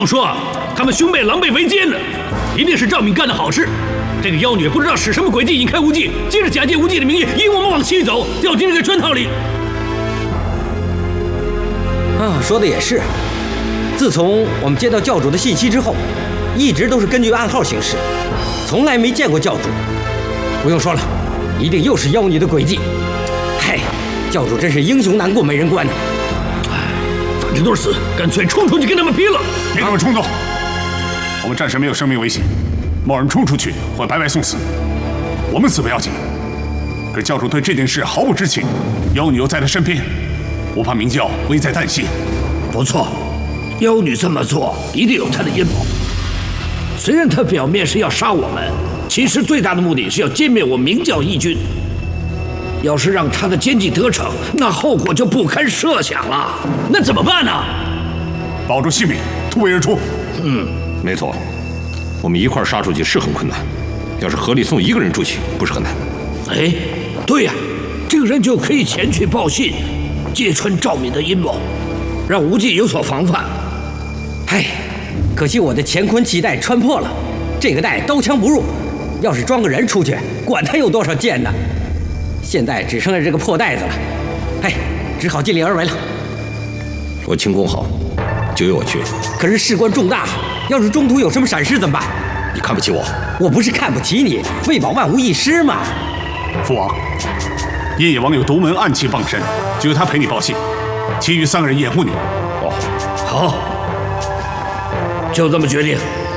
说啊，他们兄妹狼狈为奸呢，一定是赵敏干的好事。这个妖女不知道使什么诡计引开无忌，接着假借无忌的名义引我们往西走，掉进这个圈套里。 啊，说的也是。自从我们接到教主的信息之后，一直都是根据暗号行事，从来没见过教主。不用说了，一定又是妖女的诡计。嗨，教主真是英雄难过美人关呢。 反正都是死，干脆冲出去跟他们拼了！ 别那么冲动，我们暂时没有生命危险，贸然冲出去会白白送死。我们死不要紧，可教主对这件事毫不知情，妖女又在他身边，我怕明教危在旦夕。 不错，妖女这么做一定有她的阴谋。虽然她表面是要杀我们，其实最大的目的是要歼灭我明教义军。要是让她的奸计得逞，那后果就不堪设想了。 那怎么办呢？ 保住性命，突围而出。 没错，我们一块杀出去是很困难，要是合力送一个人出去，不是很难。 哎，对呀，这个人就可以前去报信，揭穿赵敏的阴谋，让无忌有所防范。 唉，可惜我的乾坤气袋穿破了，这个袋刀枪不入，要是装个人出去，管他有多少剑呢。现在只剩下这个破袋子了，唉，只好尽力而为了。 我轻功好，就由我去。 可是事关重大，要是中途有什么闪失怎么办？ 你看不起我？ 我不是看不起你，为保万无一失嘛。 父王，夜野王有独门暗器傍身，只有他陪你报信，其余3个人掩护你。 好，就这么决定。